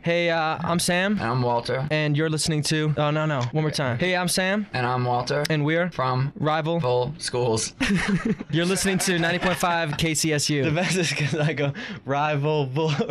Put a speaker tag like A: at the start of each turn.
A: Hey, I'm Sam,
B: And I'm Walter.
A: and you're listening to... Oh, no. One more time. Hey, I'm Sam,
B: And I'm Walter.
A: and we're...
B: From
A: Rival.
B: Full Schools.
A: You're listening to 90.5 KCSU.
C: The best is because I go rival bull.